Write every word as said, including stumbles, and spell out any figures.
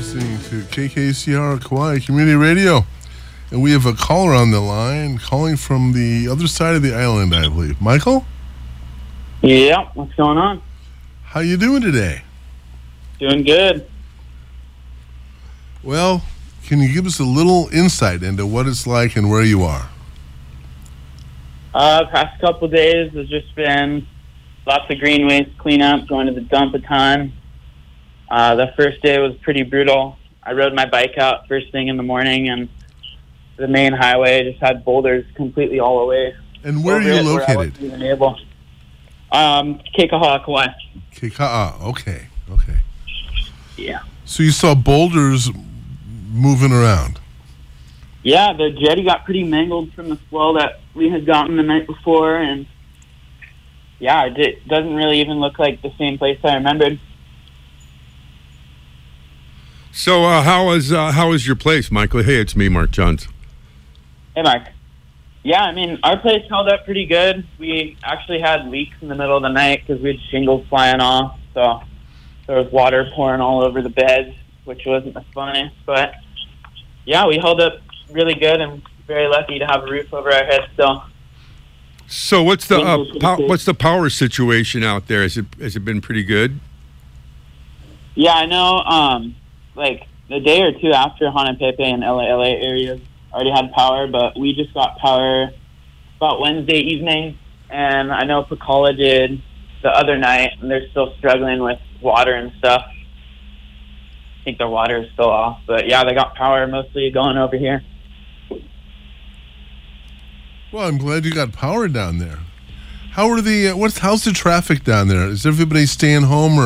listening to K K C R Kauai Community Radio. And we have a caller on the line calling from the other side of the island, I believe. Michael? Yeah, what's going on? How you doing today? Doing good. Well, can you give us a little insight into what it's like and where you are? Uh, past couple days has just been lots of green waste cleanup, going to the dump a ton. Uh, the first day was pretty brutal. I rode my bike out first thing in the morning, and the main highway just had boulders completely all the way. And where are you located? Where I wasn't even able. Um, Keikaha, Kauai. Keikaha, okay, okay. Yeah. So you saw boulders moving around? Yeah, the jetty got pretty mangled from the swell that we had gotten the night before, and yeah, it di- doesn't really even look like the same place I remembered. So uh, how is uh, how is your place, Michael? Hey, it's me, Mark Johns. Hey, Mark. Yeah, I mean, our place held up pretty good. We actually had leaks in the middle of the night because we had shingles flying off, so there was water pouring all over the beds, which wasn't the funnest. But yeah, we held up really good and very lucky to have a roof over our heads still. So what's the uh, pow- what's the power situation out there? Has it has it been pretty good? Yeah, I know. Um, like the day or two after Hanapepe and L A L A areas already had power, but we just got power about Wednesday evening, and I know Pacala did the other night, and they're still struggling with water and stuff. I think their water is still off, but yeah, they got power mostly going over here. Well, I'm glad you got power down there. How are the uh, what's how's the traffic down there? Is everybody staying home or